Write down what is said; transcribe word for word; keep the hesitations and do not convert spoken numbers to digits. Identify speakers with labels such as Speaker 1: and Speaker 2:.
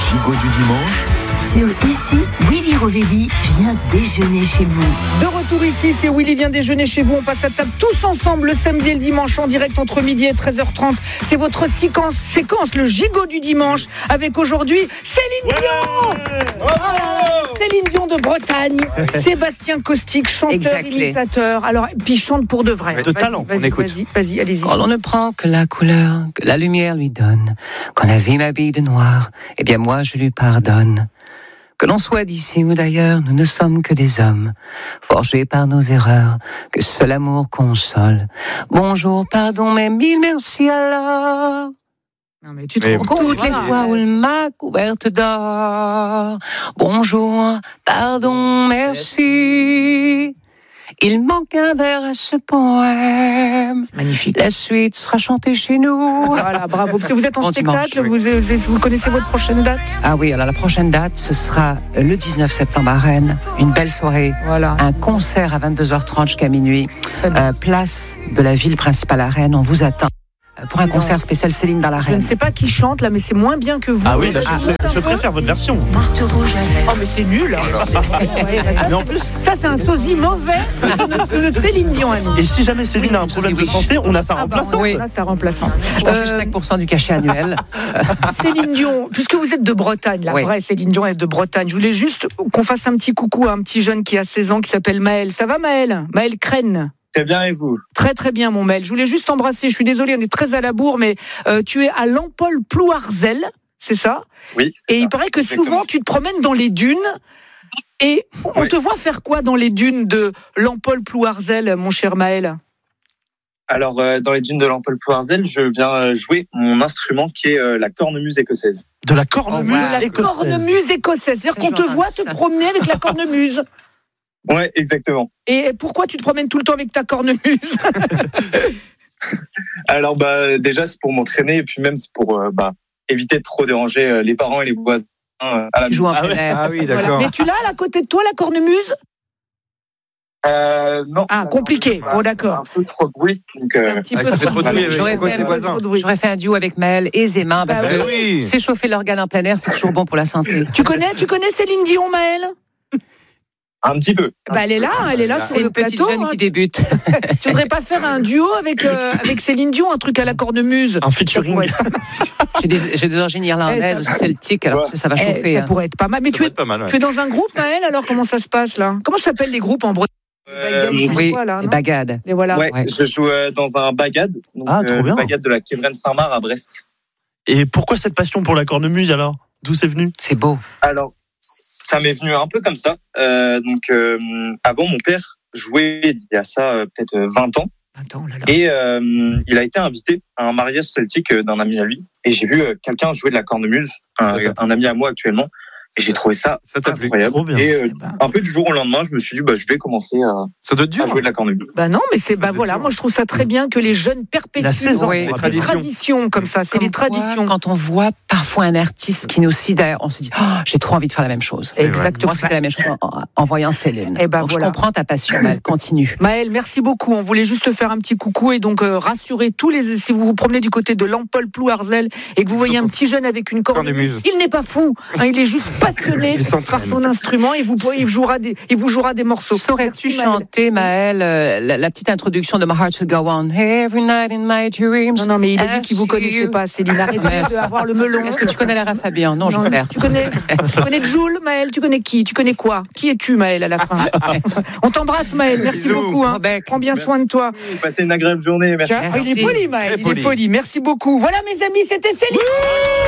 Speaker 1: gigot du dimanche.
Speaker 2: Sur Ici, Willy Rovelli vient déjeuner chez vous.
Speaker 3: De retour ici, c'est Willy vient déjeuner chez vous. On passe à table tous ensemble le samedi et le dimanche en direct entre midi et treize heures trente. C'est votre séquence, séquence le gigot du dimanche avec aujourd'hui Céline Dion.
Speaker 4: Ouais
Speaker 3: ah, Céline Dion de Bretagne, Sébastien Caustic, chanteur,
Speaker 5: exactly.
Speaker 3: imitateur. Alors, puis il chante pour de vrai.
Speaker 4: De
Speaker 3: vas-y,
Speaker 4: talent,
Speaker 3: vas-y,
Speaker 4: on écoute.
Speaker 3: Vas-y, vas-y, allez-y.
Speaker 5: Quand on ne prend que la couleur que la lumière lui donne, quand la vie m'habille de noir, eh bien moi je lui pardonne. Que l'on soit d'ici ou d'ailleurs, nous ne sommes que des hommes, forgés par nos erreurs, que seul amour console. Bonjour, pardon, mais mille merci alors.
Speaker 3: Non, mais tu te
Speaker 4: Mais
Speaker 3: rends compte,
Speaker 5: Toutes les
Speaker 3: voilà.
Speaker 5: fois où elle m'a couverte d'or. Bonjour, pardon, merci. Il manque un vers à ce poème.
Speaker 3: Magnifique.
Speaker 5: La suite sera chantée chez nous.
Speaker 3: Voilà, bravo. Parce que vous êtes en
Speaker 5: Bon
Speaker 3: spectacle,
Speaker 5: dimanche,
Speaker 3: vous, vous, vous connaissez votre prochaine date?
Speaker 5: Ah oui, alors la prochaine date, ce sera le dix-neuf septembre à Rennes. Une belle soirée.
Speaker 3: Voilà.
Speaker 5: Un concert à vingt-deux heures trente jusqu'à minuit.
Speaker 3: Très bien.
Speaker 5: Euh, place de la ville principale à Rennes. On vous attend euh, pour un concert spécial Céline dans la
Speaker 3: Je ne
Speaker 5: Reine.
Speaker 3: sais pas qui chante là, mais c'est moins bien que vous.
Speaker 4: Ah oui, là,
Speaker 3: Ah,
Speaker 4: je, je, je préfère votre version.
Speaker 2: Marthe rouge à lèvres.
Speaker 3: Oh mais c'est nul. Hein. Ouais, bah ça,
Speaker 4: Mais en
Speaker 3: c'est-
Speaker 4: plus-
Speaker 3: ça c'est un sosie mauvais de notre, de notre Céline Dion à nous.
Speaker 4: Et si jamais Céline a un problème de santé, on a sa
Speaker 3: Ah bah,
Speaker 4: remplaçante.
Speaker 3: on a sa remplaçante.
Speaker 5: Je mange
Speaker 3: Euh,
Speaker 5: juste cinq pour cent du cachet annuel.
Speaker 3: Céline Dion, puisque vous êtes de Bretagne, la
Speaker 5: Oui.
Speaker 3: vraie Céline Dion est de Bretagne, je voulais juste qu'on fasse un petit coucou à un petit jeune qui a seize ans qui s'appelle Maël. Ça va Maël? Maël Crène.
Speaker 6: Très bien, et vous?
Speaker 3: Très très bien mon Maël. Je voulais juste t'embrasser, je suis désolée, on est très à la bourre, mais euh, tu es à Lampol-Plouarzel, c'est ça?
Speaker 6: Oui.
Speaker 3: Et il paraît que
Speaker 6: Exactement.
Speaker 3: souvent tu te promènes dans les dunes. Et on
Speaker 6: Oui.
Speaker 3: te voit faire quoi dans les dunes de Lampol-Plouarzel, mon cher Maël?
Speaker 6: Alors, euh, dans les dunes de Lampol-Plouarzel, je viens euh, jouer mon instrument qui est euh, la cornemuse écossaise.
Speaker 4: De la cornemuse
Speaker 5: Oh, wow.
Speaker 3: La
Speaker 4: écossaise.
Speaker 3: cornemuse écossaise. C'est-à-dire
Speaker 5: C'est
Speaker 3: qu'on te
Speaker 5: genre
Speaker 3: voit
Speaker 5: un
Speaker 3: te
Speaker 5: ça.
Speaker 3: promener avec la cornemuse.
Speaker 6: Ouais, exactement.
Speaker 3: Et pourquoi tu te promènes tout le temps avec ta cornemuse?
Speaker 6: Alors, bah, déjà, c'est pour m'entraîner et puis même, c'est pour euh, bah, éviter de trop déranger euh, les parents et les voisins euh, à la
Speaker 5: Tu joues en
Speaker 4: Ah
Speaker 5: plein
Speaker 4: ouais.
Speaker 5: air.
Speaker 7: Ah oui,
Speaker 3: Voilà.
Speaker 7: d'accord.
Speaker 3: Mais tu l'as là, à côté de toi, la cornemuse?
Speaker 6: Euh, non.
Speaker 3: Ah, compliqué.
Speaker 6: Voilà,
Speaker 3: Bon, d'accord.
Speaker 6: Un peu trop de bruit. Donc,
Speaker 3: C'est
Speaker 6: euh,
Speaker 3: un petit
Speaker 7: Ah,
Speaker 3: peu
Speaker 7: ça fait trop de bruit avec
Speaker 5: J'aurais
Speaker 7: les voix
Speaker 5: fait
Speaker 7: des
Speaker 5: un-
Speaker 7: voisins.
Speaker 3: trop de bruit.
Speaker 5: J'aurais fait un duo avec Maël aisément parce
Speaker 3: Bah
Speaker 5: que
Speaker 7: oui.
Speaker 5: s'échauffer l'organe en plein air, c'est toujours bon pour la santé.
Speaker 3: Tu connais, tu connais Céline Dion, Maël?
Speaker 6: un petit peu.
Speaker 3: Bah, elle est là, elle est là sur
Speaker 5: C'est
Speaker 3: le
Speaker 5: une petite
Speaker 3: plateau.
Speaker 5: jeune
Speaker 3: hein.
Speaker 5: qui débute.
Speaker 3: Tu voudrais pas faire un duo avec, euh, avec Céline Dion, un truc à la cornemuse?
Speaker 4: Un
Speaker 3: Ça
Speaker 4: featuring.
Speaker 3: pourrait être pas mal.
Speaker 5: J'ai des, j'ai des origines irlandaises,
Speaker 3: Eh,
Speaker 5: aussi celtiques, alors
Speaker 6: Ouais.
Speaker 5: ça, ça va
Speaker 3: Eh,
Speaker 5: chauffer.
Speaker 3: ça
Speaker 5: hein.
Speaker 3: pourrait être pas mal. Mais
Speaker 7: Ça
Speaker 3: tu
Speaker 7: pourrait
Speaker 3: es,
Speaker 7: être pas mal, ouais.
Speaker 3: tu es dans un groupe, Maël, alors comment ça se passe là? Comment s'appellent les groupes en Bretagne?
Speaker 6: Euh,
Speaker 3: Baguettes, je sais
Speaker 5: Oui,
Speaker 3: pas, là,
Speaker 5: les
Speaker 3: non
Speaker 5: bagades.
Speaker 3: Et voilà.
Speaker 6: ouais,
Speaker 5: Ouais.
Speaker 6: je joue euh, dans un bagad. Donc,
Speaker 4: Ah, trop
Speaker 6: euh,
Speaker 4: bien.
Speaker 6: le bagad de la Quévren Saint-Marc à Brest.
Speaker 4: Et pourquoi cette passion pour la cornemuse alors? D'où c'est venu?
Speaker 5: C'est beau.
Speaker 6: Alors, ça m'est venu un peu comme ça. Euh, donc, euh, avant, mon père jouait il y a ça euh, peut-être euh, vingt ans.
Speaker 3: Attends, là, là.
Speaker 6: Et euh, il a été invité à un mariage celtique euh, d'un ami à lui. Et j'ai vu euh, quelqu'un jouer de la cornemuse, un,
Speaker 7: Ça t'a
Speaker 6: un ami à moi actuellement. Et j'ai trouvé ça
Speaker 7: Ça t'a plu?
Speaker 6: incroyable.
Speaker 4: Trop bien.
Speaker 6: Et euh,
Speaker 3: Eh ben,
Speaker 6: un peu du jour au lendemain, je me suis dit, bah, je vais commencer à,
Speaker 7: Ça doit être dur.
Speaker 6: à jouer de la cornemuse.
Speaker 3: bah non, mais c'est bah
Speaker 7: doit
Speaker 3: voilà,
Speaker 7: être
Speaker 3: moi je trouve ça très bien que les jeunes perpétuent
Speaker 4: La saison,
Speaker 5: Oui.
Speaker 4: les
Speaker 3: les
Speaker 4: traditions.
Speaker 3: traditions comme ça, c'est
Speaker 5: Comme
Speaker 3: les
Speaker 5: quoi,
Speaker 3: traditions.
Speaker 5: Quand on voit parfois un artiste qui nous sidère, on se dit, oh, j'ai trop envie de faire la même chose.
Speaker 3: Exactement.
Speaker 5: Moi, c'était la même chose en, en voyant Céline.
Speaker 3: Eh ben,
Speaker 5: donc,
Speaker 3: voilà.
Speaker 5: je comprends ta passion, mais elle continue.
Speaker 3: Maël, merci beaucoup. On voulait juste faire un petit coucou et donc euh, rassurer tous les. Si vous vous promenez du côté de Lampol-Plouarzel et que vous voyez un petit jeune avec une cornemuse,
Speaker 7: Cornemuse.
Speaker 3: il n'est pas fou. Hein, il est juste passionné
Speaker 7: Il s'entraîne.
Speaker 3: par son instrument et vous pourrez, il jouera des, il vous jouera des morceaux.
Speaker 5: Saurais-tu
Speaker 3: Merci, Maël.
Speaker 5: chanter, Maël, euh, la, la petite introduction de My Heart Will Go On? Every night in my dreams.
Speaker 3: Non, non, mais il a dit qu'il vous
Speaker 5: As
Speaker 3: connaissait
Speaker 5: you-
Speaker 3: pas, Céline. Arrêtez d'avoir le melon.
Speaker 5: Est-ce que tu connais Lara Fabian? Non,
Speaker 3: Non,
Speaker 5: j'espère.
Speaker 3: tu connais, tu connais Jules, Maël? Tu connais qui? Tu connais quoi? Qui es-tu, Maël, à la fin? On t'embrasse, Maël. Merci
Speaker 7: Bisous.
Speaker 3: beaucoup. Hein.
Speaker 5: Rebecca.
Speaker 3: Prends bien soin de toi.
Speaker 6: Passez une agréable journée. Merci.
Speaker 3: Tiens, il est
Speaker 5: Merci.
Speaker 3: poli, Maël.
Speaker 7: Très
Speaker 3: Il est
Speaker 7: poli.
Speaker 3: poli. Merci beaucoup. Voilà, mes amis, c'était Céline.